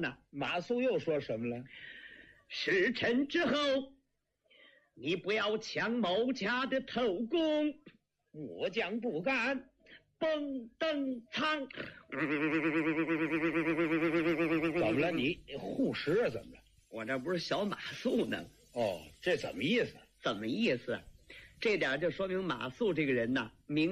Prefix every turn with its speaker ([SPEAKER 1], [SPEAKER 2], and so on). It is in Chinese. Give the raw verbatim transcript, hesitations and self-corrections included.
[SPEAKER 1] 呢？
[SPEAKER 2] 马谡又说什么了？
[SPEAKER 1] 事成之后，你不要抢某家的头功，我将不敢蹦登仓。
[SPEAKER 2] 怎么了？你护食啊？怎么了？
[SPEAKER 1] 我这不是小马谡呢？
[SPEAKER 2] 哦，这怎么意思？
[SPEAKER 1] 怎么意思？这点就说明马谡这个人呐，明